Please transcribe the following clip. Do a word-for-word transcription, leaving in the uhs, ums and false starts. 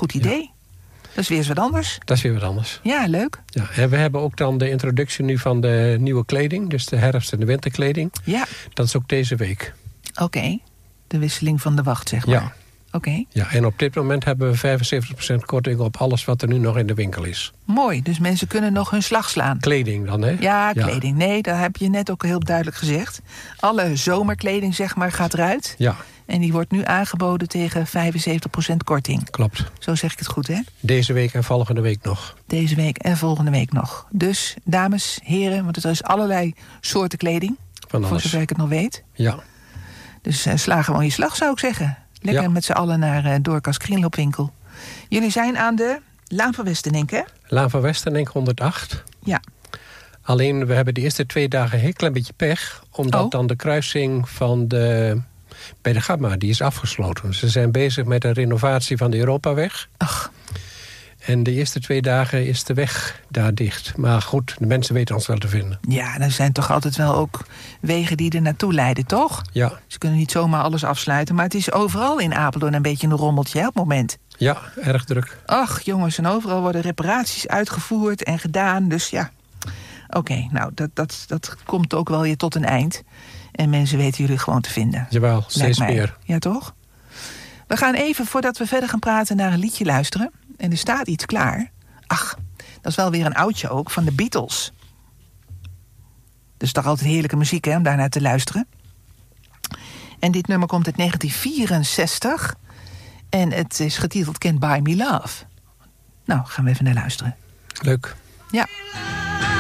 goed idee. Ja. Dat is weer eens wat anders. Dat is weer wat anders. Ja, leuk. Ja, en we hebben ook dan de introductie nu van de nieuwe kleding. Dus de herfst- en de winterkleding. Ja. Dat is ook deze week. Oké. Okay. De wisseling van de wacht, zeg maar. Ja. Oké. Okay. Ja, en op dit moment hebben we vijfenzeventig procent korting op alles wat er nu nog in de winkel is. Mooi, dus mensen kunnen nog hun slag slaan. Kleding dan, hè? Ja, kleding. Ja. Nee, dat heb je net ook heel duidelijk gezegd. Alle zomerkleding, zeg maar, gaat eruit. Ja. En die wordt nu aangeboden tegen vijfenzeventig procent korting. Klopt. Zo zeg ik het goed, hè? Deze week en volgende week nog. Deze week en volgende week nog. Dus, dames, heren, want er is allerlei soorten kleding. Van alles. Voor zover ik het nog weet. Ja. Dus uh, sla gewoon je slag, zou ik zeggen. Lekker ja. met z'n allen naar uh, Dorcas Kringloopwinkel. Jullie zijn aan de Laan van Westenenk, hè? Laan van Westenenk honderdacht. Ja. Alleen, we hebben de eerste twee dagen een heel klein beetje pech. Omdat oh. dan de kruising van de... bij de Gamma, die is afgesloten. Ze zijn bezig met een renovatie van de Europaweg. Ach. En de eerste twee dagen is de weg daar dicht. Maar goed, de mensen weten ons wel te vinden. Ja, er zijn toch altijd wel ook wegen die er naartoe leiden, toch? Ja. Ze kunnen niet zomaar alles afsluiten. Maar het is overal in Apeldoorn een beetje een rommeltje op het moment. Ja, erg druk. Ach, jongens, en overal worden reparaties uitgevoerd en gedaan. Dus ja, oké, okay, nou, dat, dat, dat komt ook wel weer tot een eind. En mensen weten jullie gewoon te vinden. Jawel, steeds meer. Ja, toch? We gaan even, voordat we verder gaan praten, naar een liedje luisteren. En er staat iets klaar. Ach, dat is wel weer een oudje ook, van de Beatles. Dus toch altijd heerlijke muziek, hè, om daarnaar te luisteren. En dit nummer komt uit negentien vierenzestig. En het is getiteld Can't Buy Me Love. Nou, gaan we even naar luisteren. Leuk. Ja.